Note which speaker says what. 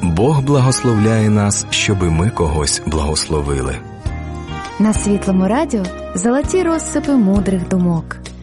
Speaker 1: Бог благословляє нас, щоби ми когось благословили.
Speaker 2: На Світлому радіо золоті розсипи мудрих думок.